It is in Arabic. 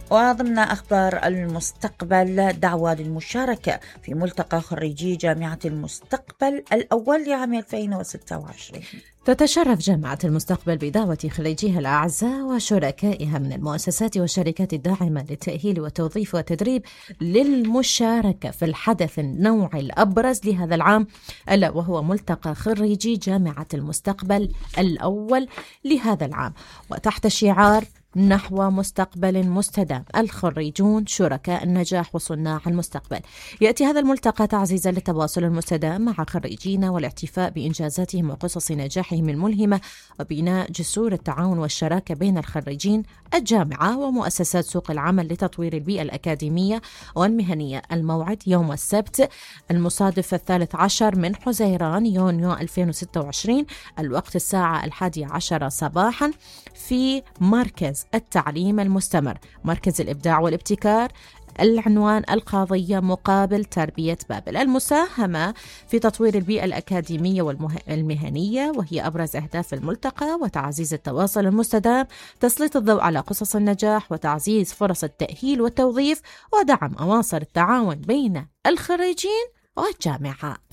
وضمن أخبار المستقبل، دعوة للمشاركة في ملتقى خريجي جامعة المستقبل الأول لعام 2026. تتشرف جامعة المستقبل بدعوة خريجيها الأعزاء وشركائها من المؤسسات والشركات الداعمة للتأهيل والتوظيف والتدريب للمشاركة في الحدث النوعي الأبرز لهذا العام، ألا وهو ملتقى خريجي جامعة المستقبل الأول لهذا العام، وتحت شعار نحو مستقبل مستدام، الخريجون شركاء النجاح وصناع المستقبل. يأتي هذا الملتقى تعزيزا للتواصل المستدام مع خريجينا والاحتفاء بإنجازاتهم وقصص نجاحهم الملهمة، وبناء جسور التعاون والشراكة بين الخريجين الجامعة ومؤسسات سوق العمل لتطوير البيئة الأكاديمية والمهنية. الموعد يوم السبت المصادف 13 من حزيران يونيو 2026، الوقت الساعة 11 صباحا في مركز التعليم المستمر، مركز الإبداع والابتكار، العنوان القاضية مقابل تربية بابل. المساهمة في تطوير البيئة الأكاديمية والمهنية، وهي أبرز أهداف الملتقى، وتعزيز التواصل المستدام، تسليط الضوء على قصص النجاح، وتعزيز فرص التأهيل والتوظيف، ودعم أواصر التعاون بين الخريجين والجامعة.